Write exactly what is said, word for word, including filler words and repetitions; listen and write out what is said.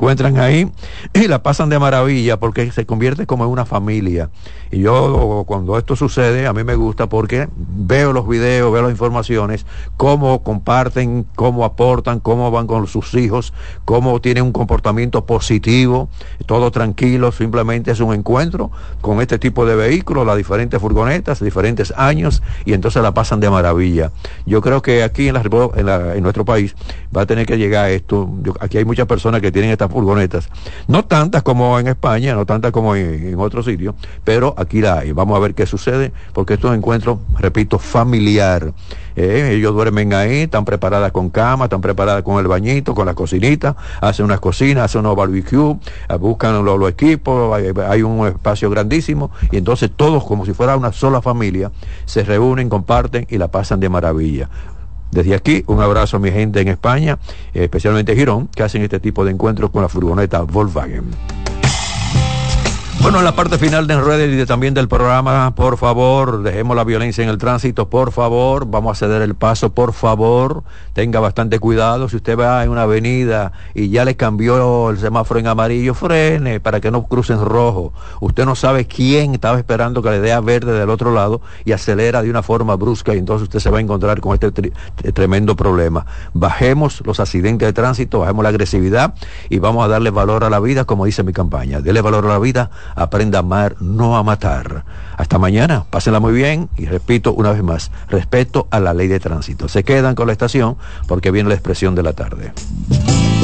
encuentran ahí y la pasan de maravilla porque se convierte como en una familia. Y yo, cuando esto sucede, a mí me gusta porque veo los videos, veo las informaciones, cómo comparten, cómo aportan, cómo van con sus hijos, cómo tienen un comportamiento positivo, todo tranquilo. Simplemente es un encuentro con este tipo de vehículos, las diferentes furgonetas, diferentes años, y entonces la pasan de maravilla. Yo creo que aquí en, la, en, la, en nuestro país va a tener que llegar esto. Yo, aquí hay muchas personas que tienen estas furgonetas, no tantas como en España, no tantas como en, en otros sitios, pero aquí la hay. Vamos a ver qué sucede, porque esto es un encuentro, repito, familiar. Eh, ellos duermen ahí, están preparadas con cama, están preparadas con el bañito, con la cocinita, hacen unas cocinas, hacen unos barbecue, buscan los, los equipos, hay, hay un espacio grandísimo, y entonces todos, como si fuera una sola familia, se reúnen, comparten y la pasan de maravilla. Desde aquí, un abrazo a mi gente en España, eh, especialmente Girón, que hacen este tipo de encuentros con la furgoneta Volkswagen. Bueno, en la parte final de redes y de, también del programa, por favor, dejemos la violencia en el tránsito, por favor, vamos a ceder el paso, por favor, tenga bastante cuidado. Si usted va en una avenida y ya le cambió el semáforo en amarillo, frene para que no crucen rojo. Usted no sabe quién estaba esperando que le dé a verde del otro lado y acelera de una forma brusca, y entonces usted se va a encontrar con este tri- tremendo problema. Bajemos los accidentes de tránsito, bajemos la agresividad y vamos a darle valor a la vida, como dice mi campaña. Dele valor a la vida, aprenda a amar, no a matar. Hasta mañana, pásenla muy bien, y repito una vez más, respeto a la ley de tránsito. Se quedan con la estación porque viene la expresión de la tarde.